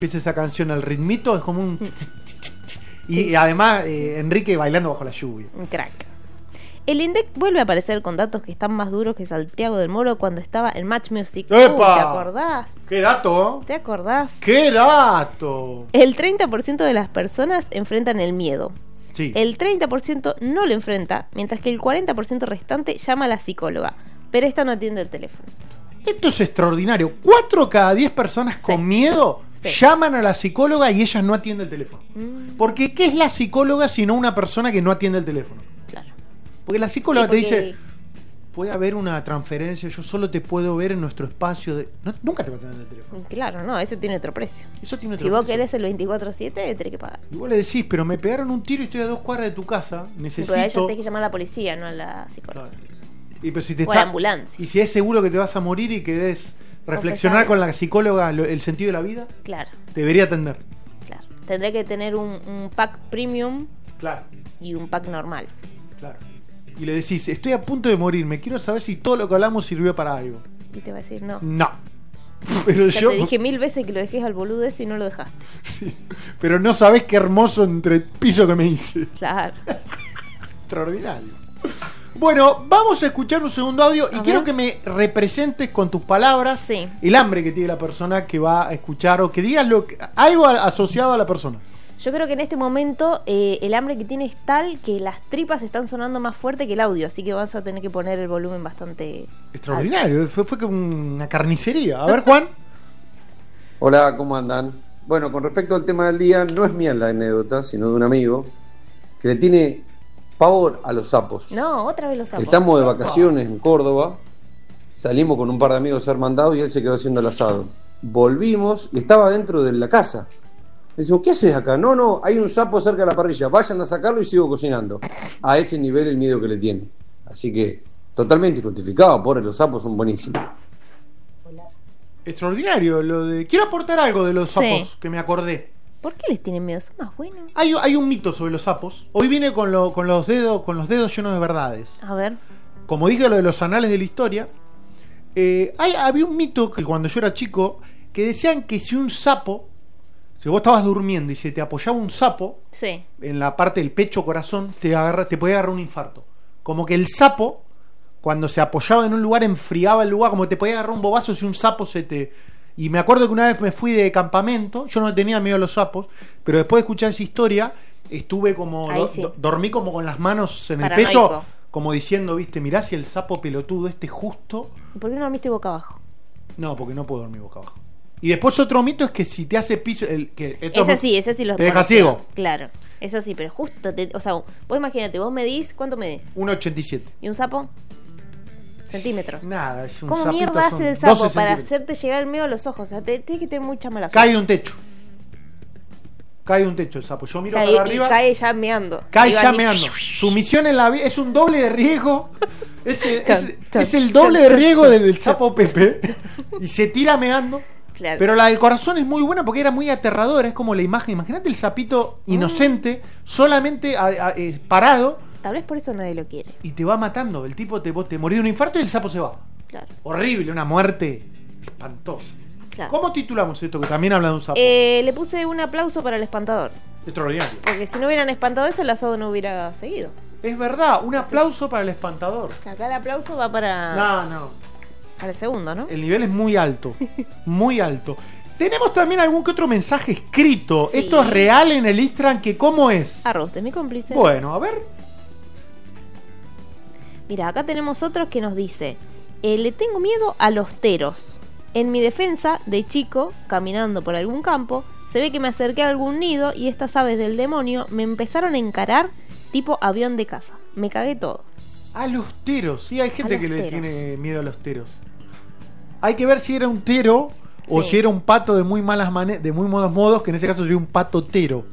empieza esa canción, el ritmito es como un... Y además Enrique bailando bajo la lluvia. Un crack. El INDEC vuelve a aparecer con datos que están más duros que Santiago del Moro cuando estaba en Match Music. ¡Epa! ¿Te acordás? ¡Qué dato! ¿Te acordás? ¡Qué dato! El 30% de las personas enfrentan el miedo. Sí. El 30% no lo enfrenta, mientras que el 40% restante llama a la psicóloga. Pero esta no atiende el teléfono. Esto es extraordinario. 4 cada 10 personas con miedo llaman a la psicóloga y ella no atiende el teléfono. Porque ¿qué es la psicóloga sino una persona que no atiende el teléfono? Claro. Porque la psicóloga te dice, puede haber una transferencia, yo solo te puedo ver en nuestro espacio de... nunca te va a atender el teléfono. Claro, no, eso tiene otro precio. Eso tiene otro si vos precio. querés el 24/7, tenés que pagar. Y vos le decís, pero me pegaron un tiro y estoy a 2 cuadras de tu casa, necesito... Pero a ella tenés que llamar a la policía, no a la psicóloga. Claro. Y pero si te o a la ambulancia. Y si es seguro que te vas a morir y querés reflexionar con la psicóloga el sentido de la vida, claro, debería atender. Claro. Tendré que tener un pack premium, claro, y un pack normal. Claro. Y le decís, estoy a punto de morirme, quiero saber si todo lo que hablamos sirvió para algo. Y te va a decir no. No. Pero ya yo te dije 1000 veces que lo dejés al boludo ese y no lo dejaste. Sí. Pero no sabés qué hermoso entre piso que me hice. Claro. Extraordinario. Bueno, vamos a escuchar un segundo audio y quiero que me representes con tus palabras el hambre que tiene la persona que va a escuchar, o que digas algo asociado a la persona. Yo creo que en este momento el hambre que tiene es tal que las tripas están sonando más fuerte que el audio, así que vas a tener que poner el volumen bastante extraordinario. Fue como una carnicería. A ver, Juan. Hola, ¿cómo andan? Bueno, con respecto al tema del día, no es mía la anécdota, sino de un amigo que le tiene pavor a los sapos. No, otra vez los sapos. Estamos de vacaciones en Córdoba, salimos con un par de amigos hermandados y él se quedó haciendo el asado. Volvimos y estaba dentro de la casa. Le decimos, ¿qué haces acá? No, hay un sapo cerca de la parrilla, vayan a sacarlo y sigo cocinando. A ese nivel el miedo que le tiene. Así que, totalmente justificado, pobre, los sapos son buenísimos. Extraordinario lo de... Quiero aportar algo de los sapos que me acordé. ¿Por qué les tienen miedo? Son más buenos. Hay un mito sobre los sapos. Hoy viene con los dedos llenos de verdades. A ver. Como dije lo de los anales de la historia, había un mito que cuando yo era chico, que decían que si un sapo, si vos estabas durmiendo y se te apoyaba un sapo en la parte del pecho corazón, te podía agarrar un infarto. Como que el sapo, cuando se apoyaba en un lugar, enfriaba el lugar, como te podía agarrar un bobazo si un sapo se te... Y me acuerdo que una vez me fui de campamento, yo no tenía miedo a los sapos, pero después de escuchar esa historia, estuve como... dormí como con las manos en el pecho, como diciendo, viste, mirá si el sapo pelotudo justo... ¿Y por qué no dormiste boca abajo? No, porque no puedo dormir boca abajo. Y después otro mito es que si te hace piso... Ese sí los te deja ciego. Claro, eso sí, pero justo... o sea, vos imagínate, vos medís... ¿Cuánto medís? 1,87. ¿Y un sapo? Centímetros. Nada, es un ¿Cómo mierda hace el sapo para hacerte llegar el miedo a los ojos? O sea, tienes que tener mucha mala suerte. Cae de un techo. Cae de un techo el sapo. Yo miro para arriba. Cae ya meando. Cae ya meando. Su misión en la vida es un doble de riesgo. Es el doble de riesgo del sapo Pepe. Y se tira meando. Claro. Pero la del corazón es muy buena porque era muy aterradora. Es como la imagen. Imagínate el sapito inocente, solamente parado. Tal vez por eso nadie lo quiere. Y te va matando. El tipo te morís de un infarto y el sapo se va. Claro. Horrible, una muerte espantosa. Claro. ¿Cómo titulamos esto? Que también habla de un sapo. Le puse un aplauso para el espantador. Extraordinario. Porque si no hubieran espantado eso, el asado no hubiera seguido. Es verdad, un aplauso para el espantador. Acá el aplauso va para... No. Para el segundo, ¿no? El nivel es muy alto. Muy alto. Tenemos también algún que otro mensaje escrito. Sí. Esto es real en el Instagram, que ¿cómo es? Usted es mi cómplice. Bueno, a ver. Mira, acá tenemos otro que nos dice: le tengo miedo a los teros. En mi defensa, de chico, caminando por algún campo, se ve que me acerqué a algún nido y estas aves del demonio me empezaron a encarar tipo avión de caza. Me cagué todo. A los teros. Sí, hay gente que le tiene miedo a los teros. Hay que ver si era un tero o si era un pato de muy malas de muy malos modos, que en ese caso sería un pato tero.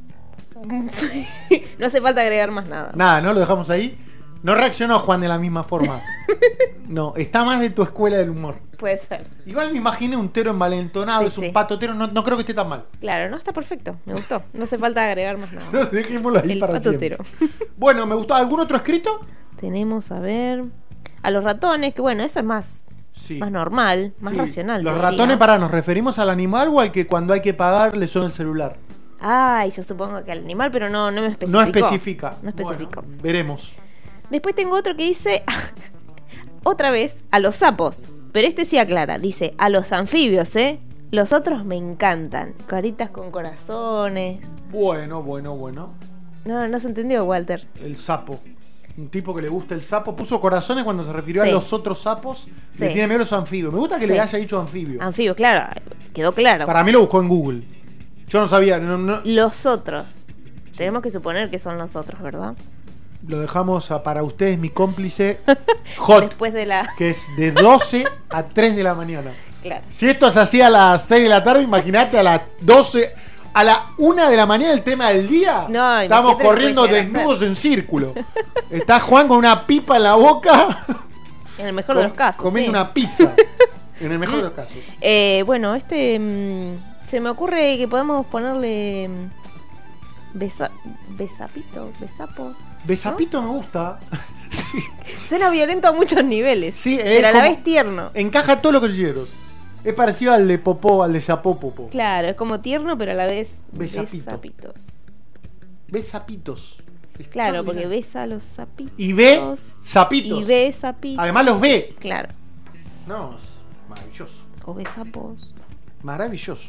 No hace falta agregar más nada. Nada, ¿no? Lo dejamos ahí. No reaccionó Juan de la misma forma. No, está más de tu escuela del humor. Puede ser. Igual me imaginé un tero envalentonado, es un pato tero, no creo que esté tan mal. Claro, no, está perfecto, me gustó. No hace falta agregar más nada. No, dejémoslo ahí para siempre. Tero. Bueno, me gustó. ¿Algún otro escrito? Tenemos, a ver, a los ratones, que bueno, eso es más Sí. Más normal, más Sí. racional. Los diría. ratones, ¿nos referimos al animal o al que cuando hay que pagar le suena el celular? Ay, yo supongo que al animal, pero no me especificó. No especifica. No especificó. Bueno, veremos. Después tengo otro que dice, otra vez, a los sapos. Pero este sí aclara, dice, a los anfibios, ¿eh? Los otros me encantan. Caritas con corazones. Bueno. No se entendió, Walter. El sapo. Un tipo que le gusta el sapo. Puso corazones cuando se refirió a Sí. los otros sapos. Sí. Le tiene miedo a los anfibios. Me gusta que Sí. le haya dicho anfibio. Anfibios, claro, quedó claro. Para mí lo buscó en Google. Yo no sabía. No, Los otros. Tenemos que suponer que son los otros, ¿verdad? lo dejamos para ustedes, mi cómplice Hot. Después de la... Que es de 12 a 3 de la mañana. Claro. Si esto se hacía a las 6 de la tarde, imagínate a las 12, a la 1 de la mañana el tema del día. No, estamos imagínate lo que corriendo puede llegar a desnudos en círculo. Está Juan con una pipa en la boca. En el mejor de los casos. Comiendo sí. una pizza. En el mejor de los casos. Bueno, se me ocurre que podemos ponerle besapito, besapo. Besapito me gusta. Sí. Suena violento a muchos niveles, Sí, pero a la como- vez tierno. Encaja todos los grilleros. Es parecido al de popó, al de sapópopo. Claro, es como tierno, pero a la vez Besapito. besapitos. Besapitos. Claro, porque Extraordinario. besa a los sapitos. Y ve sapitos. Y ve sapitos. Además los ve. Claro. No, es maravilloso. O besapos. Maravilloso.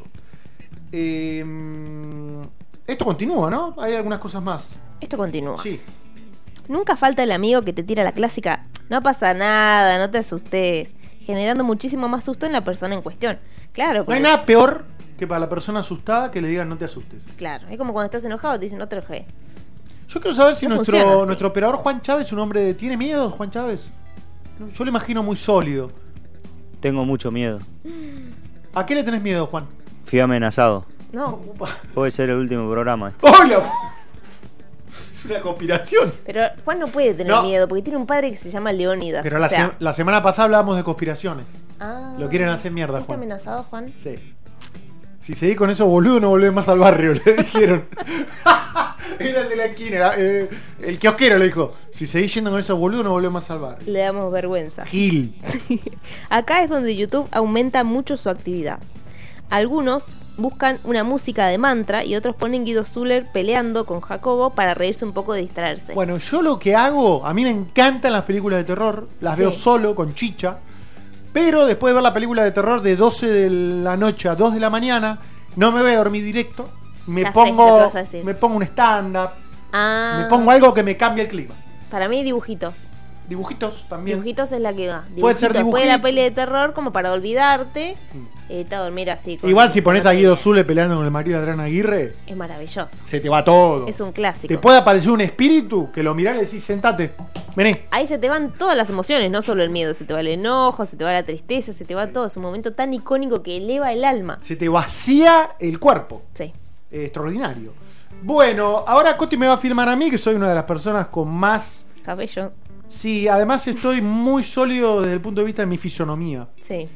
Esto continúa, ¿no? Hay algunas cosas más. Esto continúa. Sí. Nunca falta el amigo que te tira la clásica, no pasa nada, no te asustes, generando muchísimo más susto en la persona en cuestión. Claro, No hay porque- nada peor que para la persona asustada que le digan no te asustes. Claro, es como cuando estás enojado te dicen no te enojes. Yo quiero saber si No funciona así. nuestro operador Juan Chávez, un hombre ¿tiene miedo, Juan Chávez? Yo lo imagino muy sólido. Tengo mucho miedo. ¿A qué le tenés miedo, Juan? Fui amenazado. No, Puede ser el último programa. ¡Hola! Es una conspiración. pero Juan no puede tener No. miedo porque tiene un padre que se llama Leónidas. Pero o sea- la semana pasada hablábamos de conspiraciones. Ah, Lo quieren hacer mierda, ¿Está Juan. amenazado, Juan? Sí. Si seguís con eso, boludo, no volvés más al barrio, le dijeron. Era el de la esquina, el kiosquero le dijo, si seguís yendo con esos boludos, no volvés más al barrio. Le damos vergüenza. Gil. Acá es donde YouTube aumenta mucho su actividad. Algunos buscan una música de mantra y otros ponen Guido Zuller peleando con Jacobo para reírse un poco de distraerse. Bueno, yo lo que hago, a mí me encantan las películas de terror, las veo Sí. solo, con chicha, pero después de ver la película de terror de 12 de la noche a 2 de la mañana, no me voy a dormir directo, me Ya sé lo que pongo vas a decir. me pongo un stand-up, Ah, me pongo algo que me cambie el clima. para mí dibujitos. Dibujitos también. Dibujitos es la que va. Puede ser Después de la dibujito. peli de terror, como para olvidarte, irte a dormir así. con- Igual si pones con a la Guido peli. Zuller peleando con el marido de Adriana Aguirre, Es maravilloso. se te va todo. Es un clásico. Te puede aparecer un espíritu que lo mirás y le decís, sentate, vení. Ahí se te van todas las emociones, no solo el miedo. Se te va el enojo, se te va la tristeza, se te va todo. Es un momento tan icónico que eleva el alma. Se te vacía el cuerpo. Sí. Extraordinario. Bueno, ahora Coti me va a filmar a mí, que soy una de las personas con más... Cabello. Sí, además estoy muy sólido desde el punto de vista de mi fisonomía. Sí.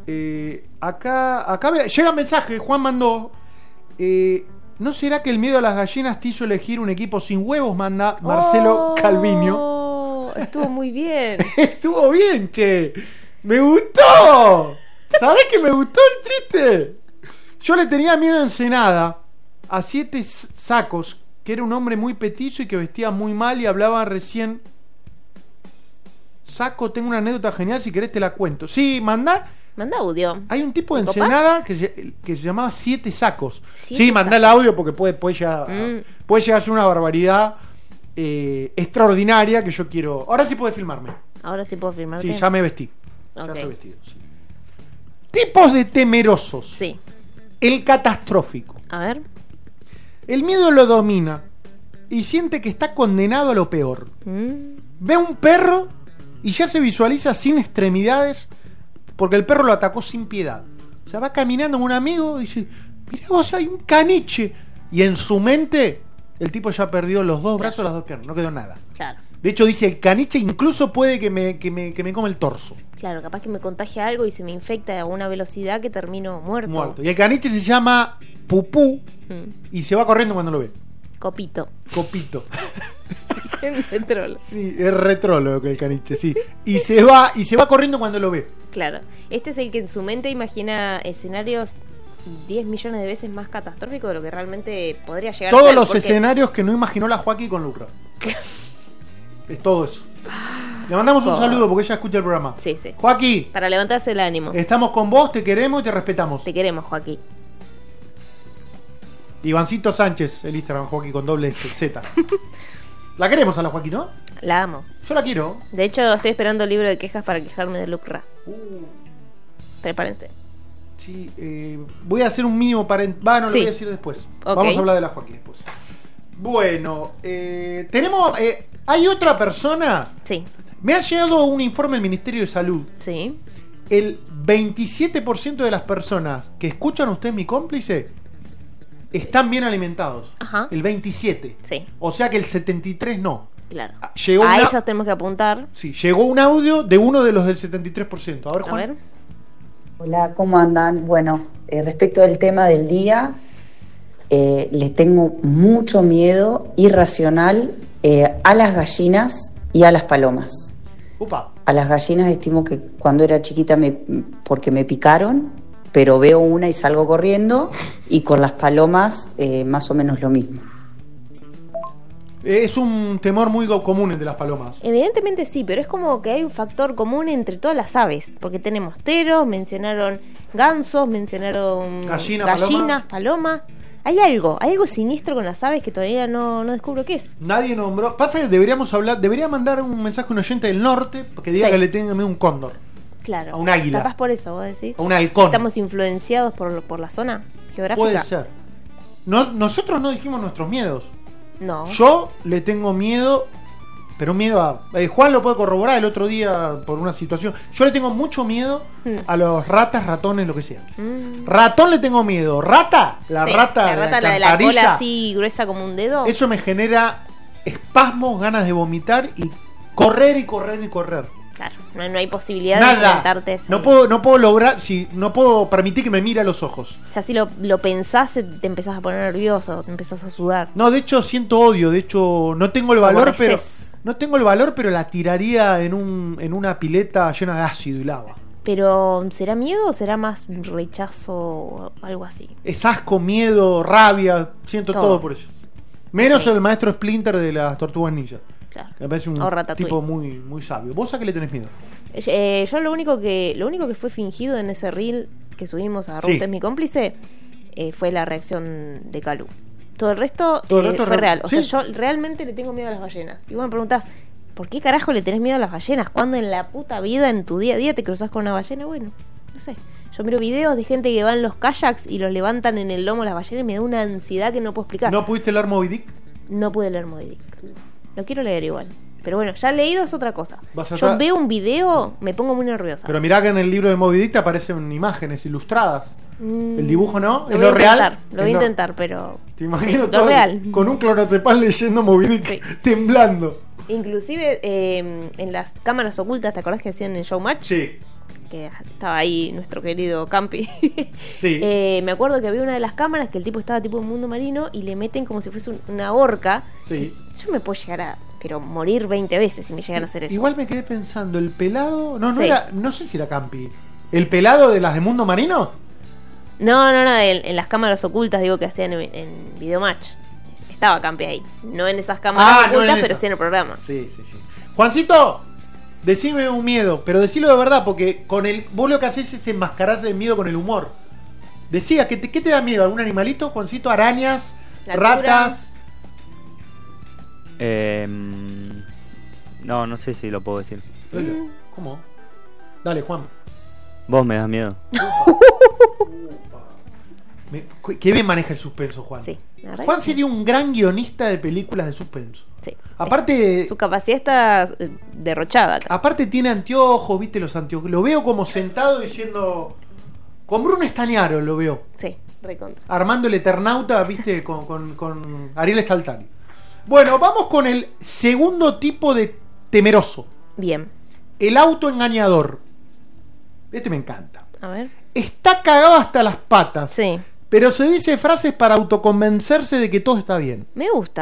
Acá llega un mensaje, Juan mandó... ¿No será que el miedo a las gallinas te hizo elegir un equipo sin huevos? Manda Marcelo Calviño. Estuvo muy bien. Estuvo bien, che. Me gustó. ¿Sabés que me gustó el chiste? Yo le tenía miedo a Ensenada, a 7 sacos, que era un hombre muy petizo y que vestía muy mal y hablaba recién. Saco, tengo una anécdota genial, si querés te la cuento. Sí, mandá. Manda audio. Hay un tipo de ¿Me copás? Ensenada que se llamaba 7 sacos. 7 Sí, mandá el audio porque puede llegar, Mm. puede llegar a ser una barbaridad extraordinaria que yo quiero. Ahora sí puedes filmarme. Ahora sí puedo firmar. Sí, ya me vestí. Ya Ok. estoy vestido. Sí. Tipos de temerosos. Sí. El catastrófico. A ver. El miedo lo domina y siente que está condenado a lo peor. Ve a un perro y ya se visualiza sin extremidades porque el perro lo atacó sin piedad. O sea, va caminando con un amigo y dice, mirá vos, hay un caniche. Y en su mente, el tipo ya perdió los 2 brazos, las 2 piernas, no quedó nada. Claro. De hecho, dice, el caniche incluso puede que me come el torso. Claro, capaz que me contagie algo y se me infecta a una velocidad que termino muerto. Muerto. Y el caniche se llama Pupú Mm. y se va corriendo cuando lo ve. Copito. Copito. Retrolo. Sí, es retrólogo el caniche, sí. Y se va corriendo cuando lo ve. Claro. Este es el que en su mente imagina escenarios 10 millones de veces más catastróficos de lo que realmente podría llegar a ser. Todos los escenarios que no imaginó la Joaquín con Lucra. Es todo eso. Le mandamos un saludo porque ella escucha el programa. Sí, sí. Joaquín. Para levantarse el ánimo. Estamos con vos, te queremos y te respetamos. Te queremos, Joaquín. Ivancito Sánchez, el Instagram, Joaquín con doble Z. La queremos a la Joaquín, ¿no? La amo. Yo la quiero. De hecho, estoy esperando el libro de quejas para quejarme de Lucra. Prepárense. Sí, voy a hacer un mínimo no lo voy a decir después. Okay. Vamos a hablar de la Joaquín después. Bueno, tenemos... hay otra persona... Sí. Me ha llegado un informe del Ministerio de Salud. Sí. El 27% de las personas que escuchan Usted es mi cómplice están bien alimentados. Ajá. El 27%. Sí. O sea que el 73% no. Claro. Llegó a esas tenemos que apuntar. Sí, llegó un audio de uno de los del 73%. A ver, Juan. A ver. Hola, ¿cómo andan? Bueno, respecto del tema del día, le tengo mucho miedo irracional a las gallinas y a las palomas. Upa. A las gallinas estimo que cuando era chiquita porque me picaron, pero veo una y salgo corriendo, y con las palomas más o menos lo mismo. Es un temor muy común entre las palomas. Evidentemente sí, pero es como que hay un factor común entre todas las aves, porque tenemos teros, mencionaron gansos, mencionaron gallinas, palomas. Hay algo siniestro con las aves que todavía no descubro qué es. Nadie nombró. Pasa que debería mandar un mensaje a un oyente del norte que diga que le tenga miedo a un cóndor. Claro. A un águila. Capaz por eso, vos decís. A un halcón. Estamos influenciados por la zona geográfica. Puede ser. Nosotros no dijimos nuestros miedos. No. Yo le tengo miedo, pero un miedo a... Juan lo puede corroborar el otro día por una situación. Yo le tengo mucho miedo a los ratas, ratones, lo que sea. Ratón le tengo miedo. ¿Rata? La rata, la de la cola así gruesa como un dedo. Eso me genera espasmos, ganas de vomitar y correr y correr y correr. Claro, no hay posibilidad Nada. de enfrentarte ese... No puedo lograr, no puedo permitir que me mire a los ojos. Ya si lo pensás, te empezás a poner nervioso, te empezás a sudar. No, de hecho siento odio, de hecho no tengo el valor, pero la tiraría en una pileta llena de ácido y lava. Pero ¿será miedo o será más rechazo o algo así? Es asco, miedo, rabia, siento todo por eso. Menos el maestro Splinter de las Tortugas Ninja. Claro. Me parece un tipo muy, muy sabio. ¿Vos a qué le tenés miedo? Yo lo único que fue fingido en ese reel que subimos a Ruth es mi cómplice fue la reacción de Calú. Todo el resto fue real. O sea, yo realmente le tengo miedo a las ballenas. Y vos me preguntás, ¿por qué carajo le tenés miedo a las ballenas? ¿Cuándo en la puta vida, en tu día a día, te cruzás con una ballena? Bueno, no sé. Yo miro videos de gente que va en los kayaks y los levantan en el lomo las ballenas y me da una ansiedad que no puedo explicar. ¿No pudiste leer Moby Dick? No pude leer Moby Dick. Lo quiero leer igual. Pero bueno, ya leído es otra cosa. Yo veo un video, me pongo muy nerviosa. Pero mirá que en el libro de Moby Dick te aparecen imágenes ilustradas. El dibujo no, es lo real. Lo voy a intentar, pero... Te imagino lo real. Con un clonazepam leyendo Moby Dick, temblando. Inclusive en las cámaras ocultas, ¿te acordás que hacían en Showmatch? Sí. Que estaba ahí nuestro querido Campi. Sí. Me acuerdo que había una de las cámaras que el tipo estaba tipo en mundo marino y le meten como si fuese una horca. Sí. Yo me puedo llegar a morir 20 veces si me llegan a hacer eso. Igual me quedé pensando, el pelado... No sé si era Campi. ¿El pelado de las de mundo marino? No, en las cámaras ocultas, digo, que hacían en Videomatch. Estaba Campi ahí. No en esas cámaras ocultas, pero sí en el programa. Sí. Juancito, decime un miedo, pero decilo de verdad, porque vos lo que haces es enmascararse el miedo con el humor. Decía, ¿qué te da miedo? ¿Algún animalito, Juancito? ¿Arañas? ¿Ratas? No sé si lo puedo decir. ¿Cómo? Dale, Juan. Vos me das miedo. Qué bien maneja el suspenso, Juan. Sí, Juan sería un gran guionista de películas de suspenso. Sí. Aparte, su capacidad está derrochada acá. Aparte tiene anteojos, ¿viste? Los anteojos. Lo veo como sentado diciendo... Con Bruno Estañaro lo veo. Sí, recontra. Armando el Eternauta, ¿viste? Con Ariel Staltari. Bueno, vamos con el segundo tipo de temeroso. Bien. El autoengañador. Este me encanta. A ver. Está cagado hasta las patas. Sí. Pero se dice frases para autoconvencerse de que todo está bien. Me gusta.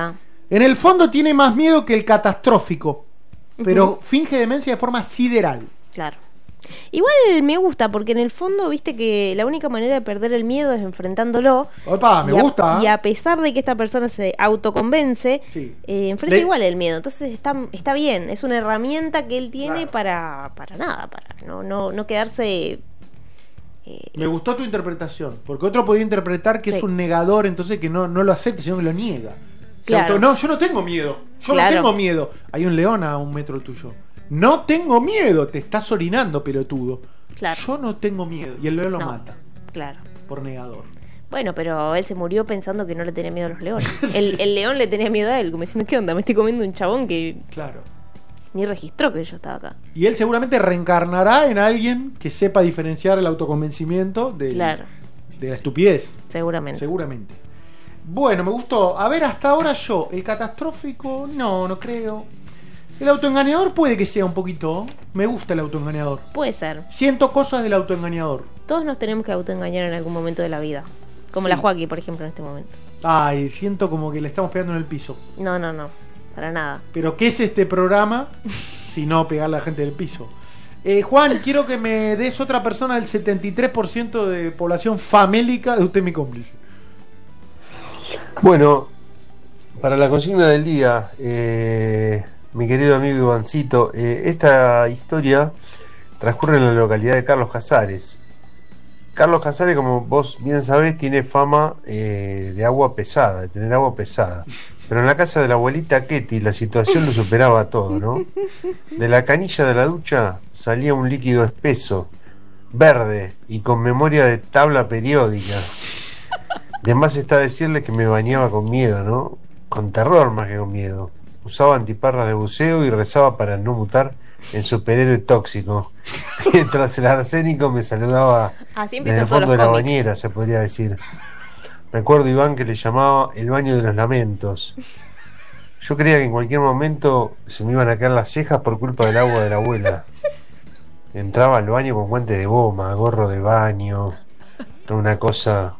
En el fondo tiene más miedo que el catastrófico, pero finge demencia de forma sideral. Claro. Igual me gusta, porque en el fondo, viste que la única manera de perder el miedo es enfrentándolo. Opa, me gusta. Y a pesar de que esta persona se autoconvence, enfrenta igual el miedo. Entonces está bien, es una herramienta que él tiene para no quedarse... Me gustó tu interpretación, porque otro podía interpretar que es un negador, entonces que no lo acepta, sino que lo niega. Claro. No, yo no tengo miedo. Yo no tengo miedo. Hay un león a 1 metro tuyo. No tengo miedo, te estás orinando, pelotudo. Claro. Yo no tengo miedo. Y el león lo mata. Claro. Por negador. Bueno, pero él se murió pensando que no le tenía miedo a los leones. el león le tenía miedo a él, como diciendo, ¿qué onda? Me estoy comiendo un chabón que... Claro. Ni registró que yo estaba acá. Y él seguramente reencarnará en alguien que sepa diferenciar el autoconvencimiento de la estupidez. Seguramente. Bueno, me gustó. A ver, hasta ahora yo, el catastrófico, no creo. El autoengañador puede que sea un poquito. Me gusta el autoengañador. Puede ser. Siento cosas del autoengañador. Todos nos tenemos que autoengañar en algún momento de la vida. Como la Joaquín, por ejemplo, en este momento. Ay, siento como que le estamos pegando en el piso. No. Para nada. Pero ¿qué es este programa si no pegarle a la gente del piso? Juan, quiero que me des otra persona del 73% de población famélica de Usted Mi Cómplice. Bueno, para la consigna del día, mi querido amigo Ivancito, esta historia transcurre en la localidad de Carlos Casares. Carlos Casares, como vos bien sabés, tiene fama de agua pesada, de tener agua pesada. Pero en la casa de la abuelita Ketty la situación lo superaba todo, ¿no? De la canilla de la ducha salía un líquido espeso, verde y con memoria de tabla periódica. De más está decirle que me bañaba con miedo, ¿no? Con terror más que con miedo. Usaba antiparras de buceo y rezaba para no mutar en superhéroe tóxico. Mientras el arsénico me saludaba desde el fondo de la bañera, se podría decir. Recuerdo, Iván, que le llamaba el baño de los lamentos. Yo creía que en cualquier momento se me iban a caer las cejas por culpa del agua de la abuela. Entraba al baño con guantes de goma, gorro de baño, una cosa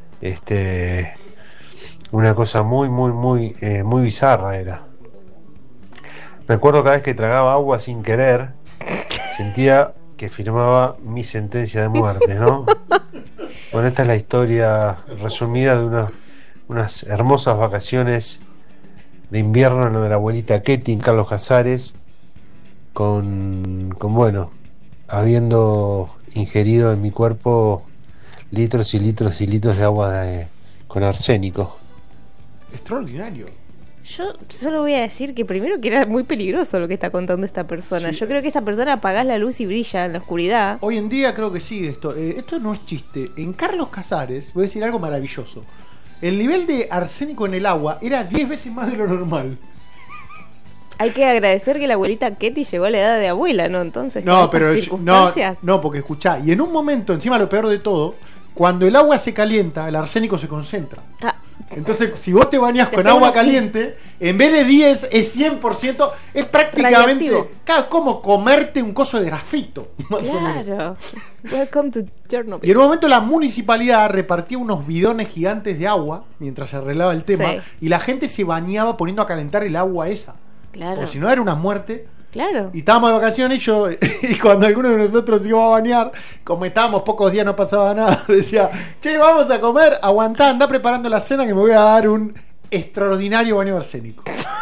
muy bizarra era. Me acuerdo cada vez que tragaba agua sin querer, sentía que firmaba mi sentencia de muerte, ¿no? Bueno, esta es la historia resumida de unas hermosas vacaciones de invierno en lo de la abuelita Ketty en Carlos Casares, con habiendo ingerido en mi cuerpo litros y litros y litros de agua con arsénico. Extraordinario. Yo solo voy a decir que primero que era muy peligroso lo que está contando esta persona. Yo creo que esa persona apagás la luz y brilla en la oscuridad. Hoy en día creo que sí esto. Esto no es chiste. En Carlos Casares, voy a decir algo maravilloso. El nivel de arsénico en el agua era 10 veces más de lo normal. Hay que agradecer que la abuelita Ketty llegó a la edad de abuela, ¿no? Entonces, no, pero no, porque escuchá, y en un momento, encima lo peor de todo, cuando el agua se calienta, el arsénico se concentra. Entonces, si vos te bañás con agua caliente, en vez de 10 es 100%, es prácticamente como comerte un coso de grafito. Claro. Welcome to Chernobyl. Y en un momento la municipalidad repartía unos bidones gigantes de agua mientras se arreglaba el tema, y la gente se bañaba poniendo a calentar el agua esa. Claro. O si no era una muerte. Claro. Y estábamos de vacaciones y cuando alguno de nosotros iba a bañar, como estábamos pocos días no pasaba nada, decía, che, vamos a comer, aguantá, anda preparando la cena que me voy a dar un extraordinario baño arsénico.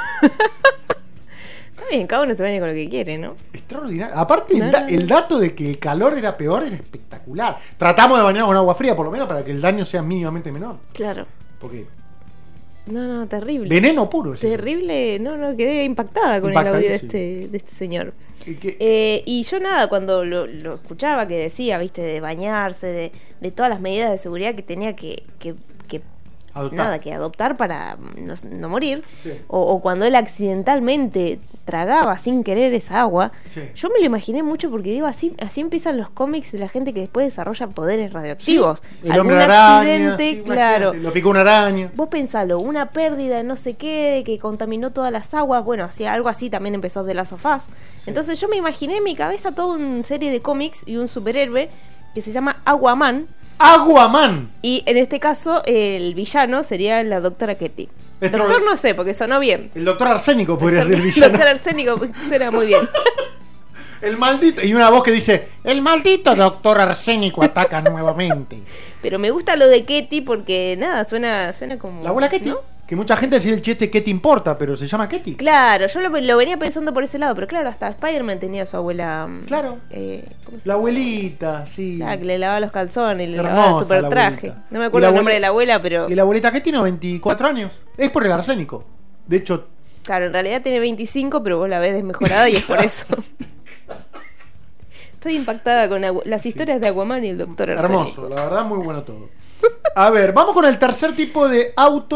Está bien, cada uno se baña con lo que quiere, ¿no? Extraordinario. Aparte, el dato de que el calor era peor era espectacular. Tratamos de bañar con agua fría, por lo menos, para que el daño sea mínimamente menor. Claro. Porque... No, terrible. Veneno puro. Terrible, quedé impactada con el audio de este señor. Y yo cuando lo escuchaba que decía, viste, de bañarse, de todas las medidas de seguridad que tenía que adoptar para no morir, o cuando él accidentalmente tragaba sin querer esa agua, yo me lo imaginé mucho porque digo, así empiezan los cómics de la gente que después desarrolla poderes radioactivos. El hombre araña, claro. Lo picó una araña. Vos pensalo, una pérdida de no sé qué, que contaminó todas las aguas, algo así también empezó de Last of Us. Entonces yo me imaginé en mi cabeza toda una serie de cómics y un superhéroe que se llama Aquaman, Aquaman. Y en este caso, el villano sería la doctora Ketty. Doctor no sé, porque sonó bien. El doctor Arsénico podría ser el villano. Doctor Arsénico suena muy bien. El maldito. Y una voz que dice: el maldito doctor Arsénico ataca nuevamente. Pero me gusta lo de Ketty porque nada, suena como. La abuela Ketty, ¿no? Que mucha gente decía el chiste ¿qué te importa? Pero se llama Ketty. Claro, yo lo venía pensando por ese lado, pero claro, hasta Spider-Man tenía a su abuela. Claro. ¿Cómo se la llama? abuelita, sí. Ah, que le lavaba los calzones y le Hermosa lavaba el super la traje. abuelita. No me acuerdo el nombre de la abuela, pero. Y la abuelita Ketty tiene 24 años. Es por el arsénico. De hecho. Claro, en realidad tiene 25, pero vos la ves desmejorada y es por eso. Estoy impactada con las historias de Aquaman y el doctor Arsénico. Hermoso, la verdad, muy bueno todo. A ver, vamos con el tercer tipo de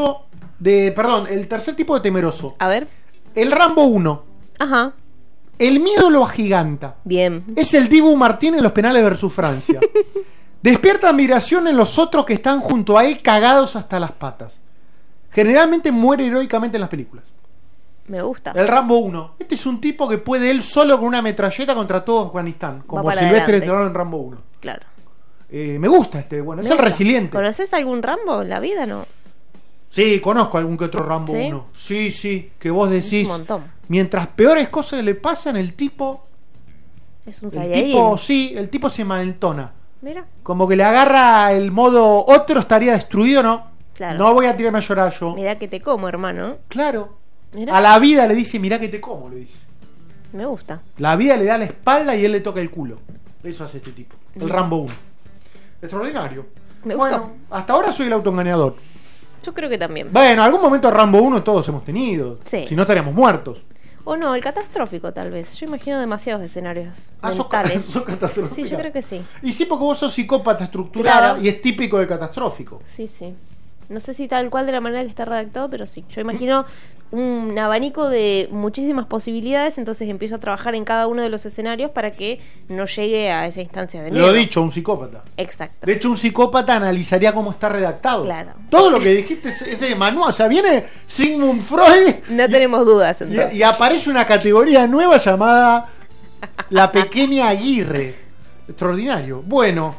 el tercer tipo de temeroso. A ver. El Rambo 1. Ajá. El miedo lo agiganta. Bien. Es el Dibu Martín en los penales versus Francia. Despierta admiración en los otros que están junto a él cagados hasta las patas. Generalmente muere heroicamente en las películas. Me gusta. El Rambo 1. Este es un tipo que puede él solo con una metralleta contra todo Afganistán. Como para Silvestre adelante. Stallone en Rambo 1. Claro. Me gusta bueno, es Me el gusta. resiliente. ¿Conoces algún Rambo en la vida? No. Sí, conozco algún que otro Rambo ¿Sí? 1. Sí, que vos decís. Un montón. Mientras peores cosas le pasan, el tipo. Es un El Saiyajin. tipo, sí, el tipo se malentona. Mira. Como que le agarra el modo otro estaría destruido, ¿no? Claro. No voy a tirarme a llorar yo. Mirá que te como, hermano. Claro. Mirá. A la vida le dice, mirá que te como, le dice. Me gusta. La vida le da la espalda y él le toca el culo. Eso hace este tipo. El Rambo 1. Extraordinario. Me bueno, gustó. hasta ahora soy el autoengañador. Yo creo que también. Bueno, algún momento Rambo 1 todos hemos tenido. Sí. Si no estaríamos muertos. O no, el catastrófico tal vez. Yo imagino demasiados escenarios sos mentales. catastrófica. Sí, yo creo que sí. Y sí, porque vos sos psicópata estructurada Claro. y es típico de catastrófico. Sí, sí. No sé si tal cual de la manera que está redactado, pero sí. Yo imagino un abanico de muchísimas posibilidades, entonces empiezo a trabajar en cada uno de los escenarios para que no llegue a esa instancia de miedo. Lo he dicho, un psicópata. Exacto. De hecho, un psicópata analizaría cómo está redactado. Claro. Todo lo que dijiste es de manual. O sea, viene Sigmund Freud No tenemos dudas entonces. y aparece una categoría nueva llamada La Pequeña Aguirre. Extraordinario. Bueno,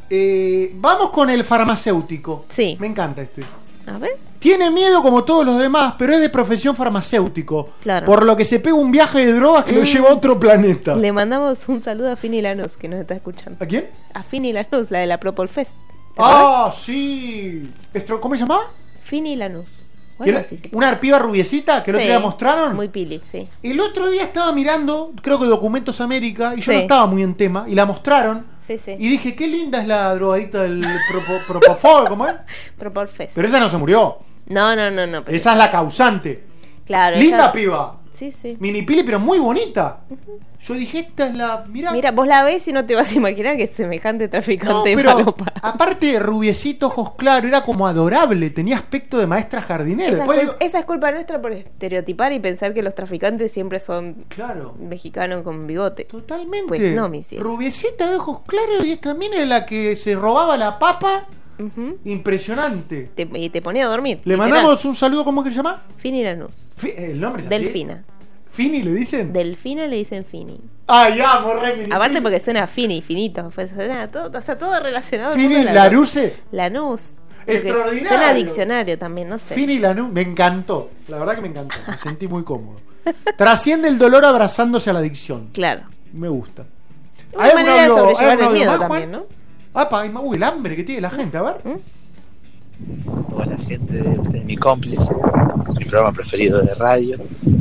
vamos con el farmacéutico. Sí. Me encanta este. A ver. Tiene miedo como todos los demás, pero es de profesión farmacéutico. Claro. Por lo que se pega un viaje de drogas que lo lleva a otro planeta. Le mandamos un saludo a Fini Lanús, que nos está escuchando. ¿A quién? A Fini Lanús, la de la Propol Fest. ¿Te acordás? Ah, sí. ¿Cómo se llamaba? Fini Lanús. Que Bueno, era así se una arpiva rubiecita que el otro Sí, día mostraron. Muy pili, sí. El otro día estaba mirando, creo que Documentos América, y yo Sí. no estaba muy en tema, y la mostraron. Sí, sí. Y dije, qué linda es la drogadita del Propofol, ¿cómo es? Propol Fest. Pero esa no se murió. No. Pero Esa es la causante. claro. Linda ella- piba. Sí, sí. Mini pili, pero muy bonita. Yo dije, esta es la. Mirá. Mira, vos la ves y no te vas a imaginar que es semejante No, traficante de pero falopa. aparte, rubiecito, ojos claros, era como adorable, tenía aspecto de maestra jardinera. Esa, Después digo, esa es culpa nuestra por estereotipar y pensar que los traficantes siempre son claro, mexicanos con bigote. totalmente. Pues no, mi cielo. Rubiecita de ojos claros y esta también es la que se robaba la papa. Ujú. Impresionante. Y te ponía a dormir. Le literal. mandamos un saludo, ¿cómo es que se llama? Fini Lanús. El nombre es así. Delfina. ¿Fini le dicen? Delfina le dicen Fini. Ay, amo, re Mini Aparte Pili. porque suena Fini, finito. Pues suena todo, o sea, todo relacionado. al Fini mundo de la- Laruse. Lanús. Creo que Extraordinario. Suena a diccionario también, no sé. Fini Lanús. Me encantó. La verdad que me encantó. Me sentí muy cómodo. Trasciende el dolor abrazándose a la adicción. Claro. Me gusta. Una ¿Hay manera de algún audio- sobrellevar hay el algún miedo audio más, también, Juan? ¿no? Apa, uy, el hambre que tiene la gente. A ver. Hola gente, este es mi cómplice, mi programa preferido de radio.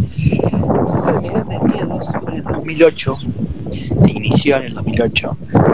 Uno de mis grandes miedos fue en el 2008, inició en el 2008,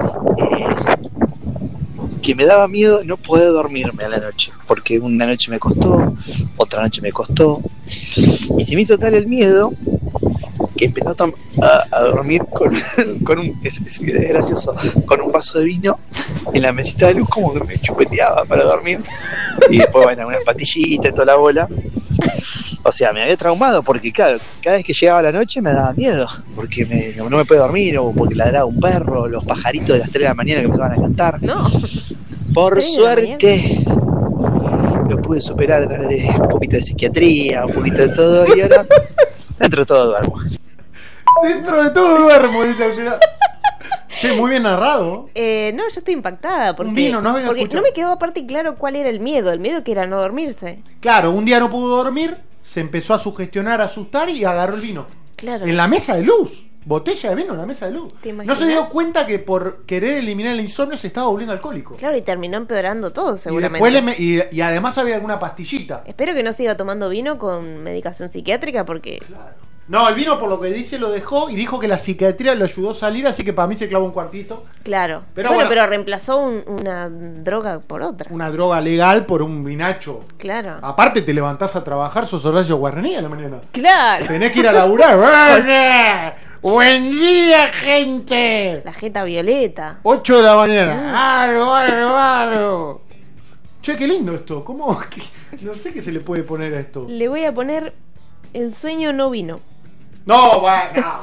que me daba miedo no poder dormirme a la noche, porque una noche me costó, otra noche me costó, y se me hizo tal el miedo que empezó a dormir con un, es gracioso, con un vaso de vino en la mesita de luz, como que me chupeteaba para dormir, y después bueno, una patillita y toda la bola. O sea, me había traumado porque claro, cada vez que llegaba la noche me daba miedo, porque no me puedo dormir, o porque ladraba un perro, los pajaritos de las 3 de la mañana que empezaban a cantar. No. Por 3 de la suerte lo pude superar a través de un poquito de psiquiatría, un poquito de todo, y ahora dentro de todo duermo. Dentro de todo duermo, dice al final. Che, muy bien narrado. No, yo estoy impactada porque, Un vino, no había porque escuchado. no me quedó aparte claro cuál era el miedo. El miedo que era no dormirse. Claro, un día no pudo dormir, se empezó a sugestionar, a asustar y agarró el vino. Claro. En la mesa de luz. Botella de vino en la mesa de luz. ¿Te No imaginas? se dio cuenta que por querer eliminar el insomnio se estaba volviendo alcohólico. Claro, y terminó empeorando todo, Y seguramente. después y además había alguna pastillita. Espero que no siga tomando vino con medicación psiquiátrica porque... No, el vino por lo que dice lo dejó y dijo que la psiquiatría lo ayudó a salir, así que para mí se clavó un cuartito. Claro. Pero bueno, bueno. pero reemplazó una droga por otra. Una droga legal por un vinacho. Claro. Aparte te levantás a trabajar, sos Horacio Guarranía en la mañana. Claro. Tenés que ir a laburar. ¡Buena! ¡Buen día, gente! La jeta violeta. 8 de la mañana. ¡Aro! Che, qué lindo esto. ¿Cómo? No sé qué se le puede poner a esto. Le voy a poner El sueño no vino. No, bueno, no.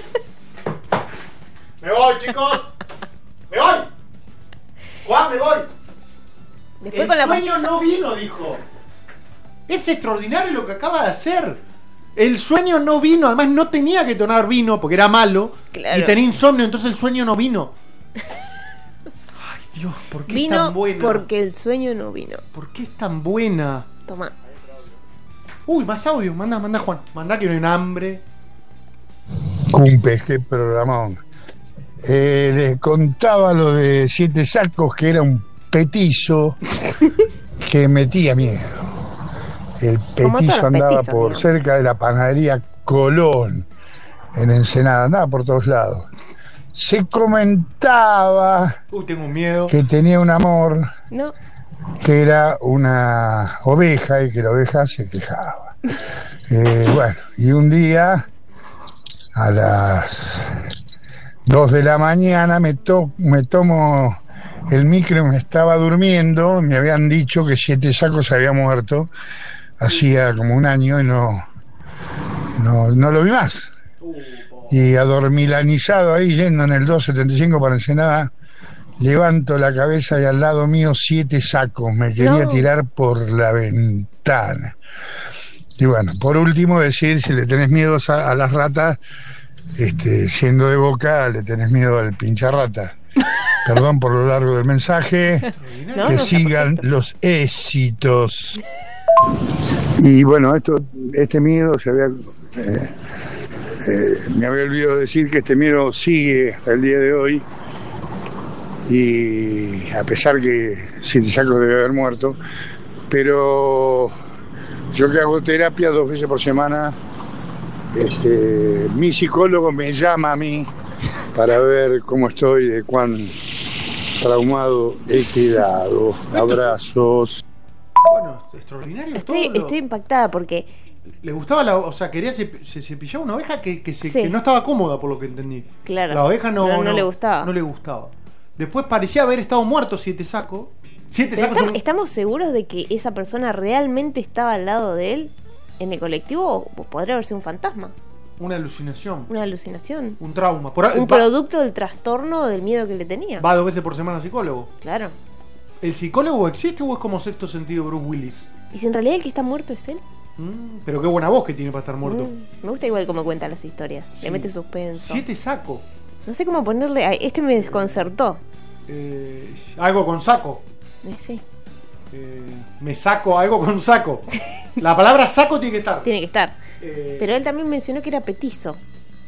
Me voy, chicos. Me voy. Juan, me voy. Después El con la sueño pastilla. no vino, dijo. Es extraordinario lo que acaba de hacer. El sueño no vino. Además no tenía que tomar vino porque era malo. Claro. Y tenía insomnio, entonces el sueño no vino. Ay, Dios, ¿por qué es Vino tan buena? porque el sueño no vino. ¿Por qué es tan buena? Toma. Uy, más audio. Manda, Juan. Manda que no hay un hambre. Cumpes, qué programón. Les contaba lo de 7 sacos, que era un petizo que metía miedo. El Como todos petizo los andaba petizos, por digamos. cerca de la panadería Colón, en Ensenada, andaba por todos lados. Se comentaba Uy, tengo miedo. que tenía un amor, No. que era una oveja y que la oveja se quejaba. Bueno, y un día a las 2 de la mañana me tomo el micro y me estaba durmiendo. Me habían dicho que 7 sacos se había muerto hacía como un año y no lo vi más. Y adormilanizado ahí, yendo en el 275 para Ensenada, levanto la cabeza y al lado mío 7 sacos. Me quería No. tirar por la ventana. Y bueno, por último decir, si le tenés miedo a las ratas, siendo de Boca, le tenés miedo al pincharrata. Perdón por lo largo del mensaje. No, Que no, sigan perfecto. los éxitos. Y bueno, este miedo se había... me había olvidado decir que este miedo sigue hasta el día de hoy. Y a pesar que 7 sacos debe haber muerto, pero yo que hago terapia 2 veces por semana, mi psicólogo me llama a mí para ver cómo estoy, de cuán traumado he quedado. Abrazos. Bueno, extraordinario todo. Estoy impactada porque Le gustaba o sea, quería se cepillar una oveja que Sí. no estaba cómoda, por lo que entendí. Claro. La oveja no le gustaba. No le gustaba. Después parecía haber estado muerto 7 sacos. 7 Pero sacos son- ¿estamos seguros de que esa persona realmente estaba al lado de él en el colectivo? ¿O podría haber sido un fantasma? una alucinación, ¿Una alucinación? un trauma. ¿Un producto del trastorno del miedo que le tenía? Va 2 veces por semana al psicólogo. Claro. ¿El psicólogo existe o es como Sexto Sentido Bruce Willis? ¿Y si en realidad el que está muerto es él? Pero qué buena voz que tiene para estar muerto. Me gusta igual cómo cuenta las historias. Sí. Le mete suspenso. 7 sacos. No sé cómo ponerle... Este me desconcertó. Algo con saco. Sí, Me saco algo con saco. La palabra saco tiene que estar. tiene que estar. Eh, Pero él también mencionó que era petizo.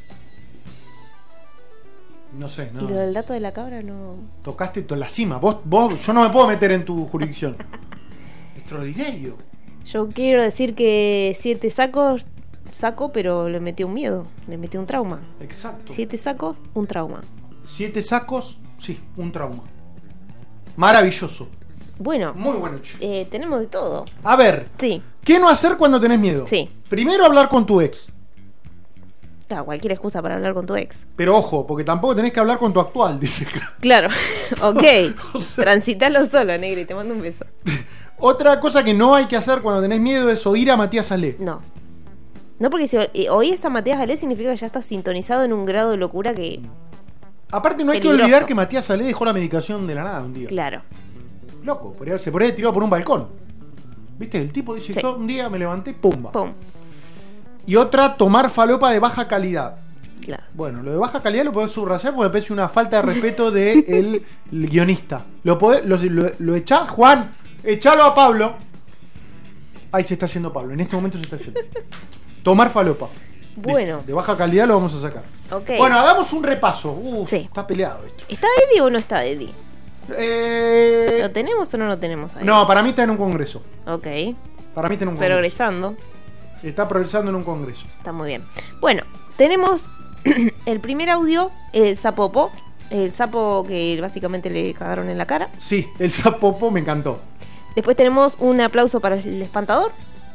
No sé, no. Y lo del dato de la cabra no... Tocaste la cima. Vos, yo no me puedo meter en tu jurisdicción. Extraordinario. Yo quiero decir que 7 sacos... Saco, pero le metió un miedo. Le metió un trauma. Exacto. 7 sacos, un trauma. 7 sacos, sí, un trauma. Maravilloso. Bueno, Muy bueno, chico. tenemos de todo. A ver, Sí, ¿qué no hacer cuando tenés miedo? Sí. Primero hablar con tu ex. claro, cualquier excusa para hablar con tu ex. Pero ojo, porque tampoco tenés que hablar con tu actual, dice acá. Claro, ok. O sea- Transitalo solo, Negri, te mando un beso. Otra cosa que no hay que hacer cuando tenés miedo es oír a Matías Ale. No. No, porque si oís a Matías Ale significa que ya estás sintonizado en un grado de locura que... Aparte no hay que Peligroso. olvidar que Matías Ale dejó la medicación de la nada un día. Claro. Loco, se podría haber tirado por un balcón. ¿Viste? El tipo dice, Sí. yo un día me levanté, pumba. Pum. Y otra, tomar falopa de baja calidad. Claro. Bueno, lo de baja calidad lo podés subrayar porque me parece una falta de respeto del guionista. Lo echás, Juan, echalo a Pablo. Ahí se está yendo Pablo, en este momento se está yendo. Tomar falopa. Bueno. Listo. De baja calidad lo vamos a sacar. Okay. Bueno, hagamos un repaso. Sí. Está peleado esto. ¿Está Eddie o no está Eddie? ¿Lo tenemos o no lo tenemos ahí? No, para mí está en un congreso. Ok. Para mí está en un congreso. Progresando. Está progresando en un congreso. Está muy bien. Bueno, tenemos el primer audio, el sapopo. El sapo que básicamente le cagaron en la cara. Sí, el sapopo me encantó. Después tenemos un aplauso para el espantador.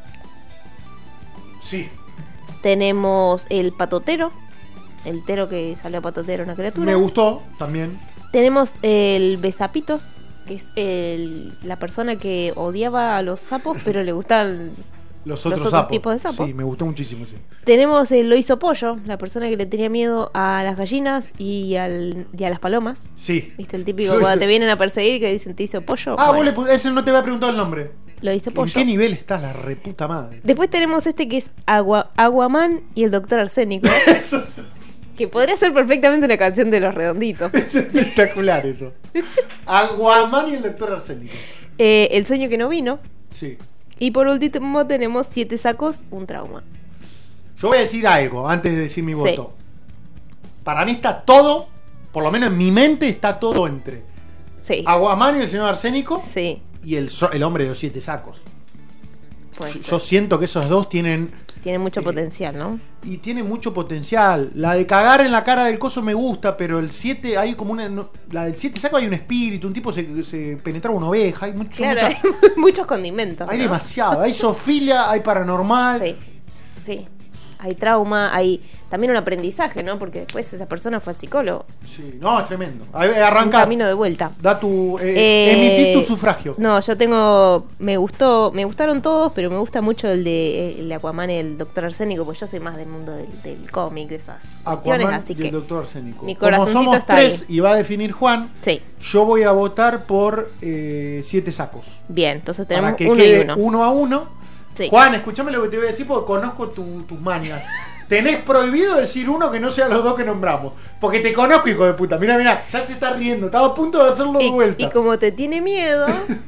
Sí. Tenemos el patotero. El tero que salió a patotero una criatura. Me gustó también. Tenemos el besapitos, que es la persona que odiaba a los sapos, pero le gustaban los otros tipos de sapos. Sí, me gustó muchísimo, sí. Tenemos el lo hizo pollo, la persona que le tenía miedo a las gallinas y a las palomas. Sí. ¿Viste el típico cuando te vienen a perseguir que dicen te hizo pollo? Bueno. Ese no te había preguntado el nombre. Lo hizo pollo. ¿En qué nivel estás, la reputa madre? Después tenemos este que es Aguaman y el doctor Arsénico. Eso es... Que podría ser perfectamente una canción de Los Redonditos. Es espectacular eso. Aguaman y el doctor Arsénico. El sueño que no vino. Sí. Y por último tenemos 7 sacos, un trauma. Yo voy a decir algo antes de decir mi voto. Para mí está todo, por lo menos en mi mente está todo entre Aguaman y el señor Arsénico y el hombre de los 7 sacos. Yo siento que esos dos tienen mucho potencial, ¿no? Y tiene mucho potencial. La de cagar en la cara del coso me gusta, pero el 7 hay como la del 7 saco hay un espíritu, un tipo se penetraba una oveja, hay hay muchos condimentos. Hay demasiado, hay zoofilia, hay paranormal. Sí. Hay trauma, hay también un aprendizaje, ¿no? Porque después esa persona fue al psicólogo. Sí, no, es tremendo. Arranca. Un camino de vuelta. Da emití tu sufragio. No, yo tengo. Me gustaron todos, pero me gusta mucho el de Aquaman y el Doctor Arsénico, porque yo soy más del mundo del cómic, de esas cuestiones, así que. El Doctor Arsénico. Mi corazoncito Como somos está 3 ahí. y va a definir Juan, yo voy a votar por 7 sacos. Bien, entonces tenemos para que 1 quede y 1. 1 a 1. Sí. Juan, escúchame lo que te voy a decir porque conozco tus mañas. Tenés prohibido decir uno que no sea los dos que nombramos. Porque te conozco, hijo de puta. Mirá, ya se está riendo. Estaba a punto de hacerlo de vuelta. Y como te tiene miedo,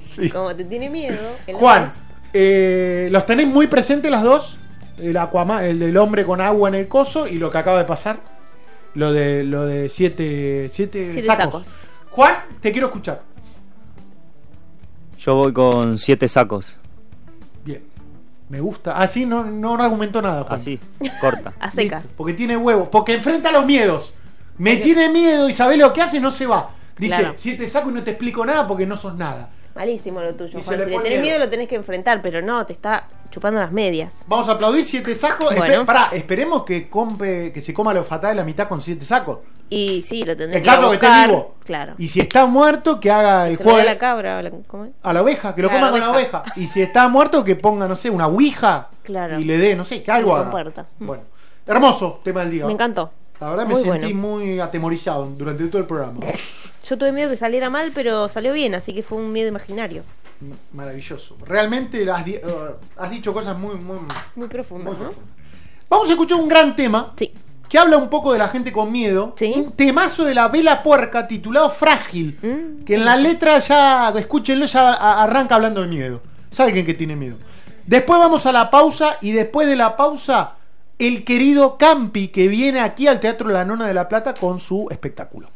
Juan, ¿los tenés muy presentes las dos? El Aquaman, el del hombre con agua en el coso y lo que acaba de pasar. Lo de 7 sacos. Juan, te quiero escuchar. Yo voy con 7 sacos. Bien. Me gusta. Así no argumentó nada, Juan. Así, corta. A secas. Listo, porque tiene huevos. Porque enfrenta los miedos. Tiene miedo y sabe lo que hace, no se va. Dice, 7 sacos y no te explico nada porque no sos nada. Malísimo lo tuyo, Y Juan. se Si le le tenés miedo lo tenés que enfrentar, pero no, te está chupando las medias. Vamos a aplaudir 7 sacos. Bueno. Esperemos que se coma lo fatal de la mitad con 7 sacos. Y sí, lo tendré El que caso que esté buscar. vivo. Claro. Y si está muerto, que haga el Se juego. lo dé a la cabra, ¿cómo es? A la oveja, que lo Claro, coma con la oveja. Y si está muerto, que ponga, no sé, una ouija. Claro. Y le dé, no sé, que algo haga. Comparta. Bueno, hermoso tema del día. Me encantó. La verdad me Muy sentí bueno. muy atemorizado durante todo el programa. Yo tuve miedo que saliera mal, pero salió bien, así que fue un miedo imaginario. Maravilloso. Realmente has dicho cosas muy profundas, ¿no? profundas. Vamos a escuchar un gran tema. Sí. Que habla un poco de la gente con miedo. Un temazo de la Vela Puerca titulado Frágil. Que en la letra ya, escúchenlo, ya arranca hablando de miedo. ¿Sabe quién que tiene miedo? Después vamos a la pausa y después de la pausa, el querido Campi que viene aquí al Teatro La Nona de la Plata con su espectáculo.